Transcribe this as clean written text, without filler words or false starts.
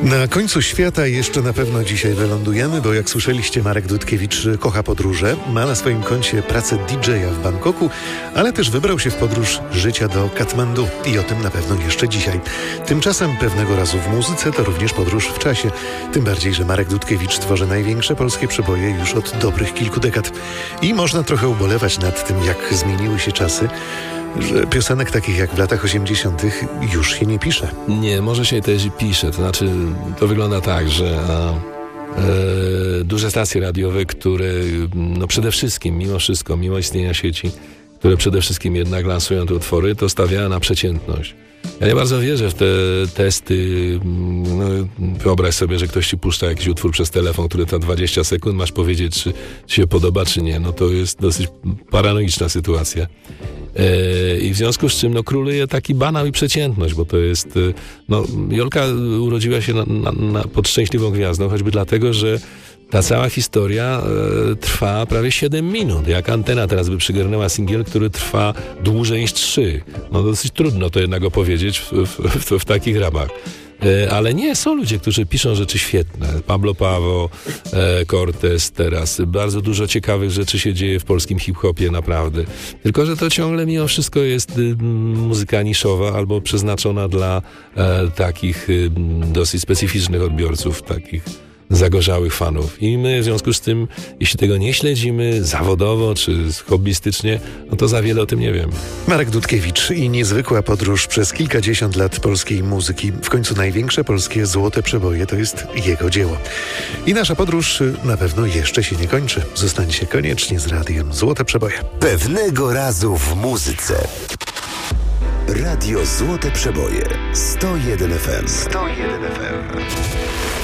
Na końcu świata jeszcze na pewno dzisiaj wylądujemy, bo jak słyszeliście, Marek Dudkiewicz kocha podróże, ma na swoim koncie pracę DJ-a w Bangkoku, ale też wybrał się w podróż życia do Katmandu i o tym na pewno jeszcze dzisiaj. Tymczasem pewnego razu w muzyce to również podróż w czasie, tym bardziej, że Marek Dudkiewicz tworzy największe polskie przeboje już od dobrych kilku dekad. I można trochę ubolewać nad tym, jak zmieniły się czasy, że piosenek takich jak w latach 80. już się nie pisze. Nie, może się też i pisze. To znaczy, to wygląda tak, że duże stacje radiowe, które przede wszystkim, mimo wszystko, mimo istnienia sieci, które przede wszystkim jednak lansują te utwory, to stawiają na przeciętność. Ja nie bardzo wierzę w te testy. Wyobraź sobie, że ktoś ci puszcza jakiś utwór przez telefon, który trwa 20 sekund, masz powiedzieć, czy się podoba, czy nie. No to jest dosyć paranoiczna sytuacja. I w związku z czym króluje taki banał i przeciętność, bo to jest... Jolka urodziła się pod szczęśliwą gwiazdą, choćby dlatego, że ta cała historia trwa prawie 7 minut. Jak Antena teraz by przygarnęła singiel, który trwa dłużej niż 3. Dosyć trudno to jednak opowiedzieć w takich ramach. Ale nie, są ludzie, którzy piszą rzeczy świetne. Pablo Paweł, Cortez teraz. Bardzo dużo ciekawych rzeczy się dzieje w polskim hip-hopie, naprawdę. Tylko że to ciągle mimo wszystko jest muzyka niszowa albo przeznaczona dla takich dosyć specyficznych odbiorców, takich zagorzałych fanów. I my w związku z tym, jeśli tego nie śledzimy zawodowo czy hobbystycznie, to za wiele o tym nie wiemy. Marek Dudkiewicz i niezwykła podróż przez kilkadziesiąt lat polskiej muzyki. W końcu największe polskie złote przeboje to jest jego dzieło. I nasza podróż na pewno jeszcze się nie kończy. Zostańcie koniecznie z radiem Złote Przeboje. Pewnego razu w muzyce. Radio Złote Przeboje 101 FM. 101 FM.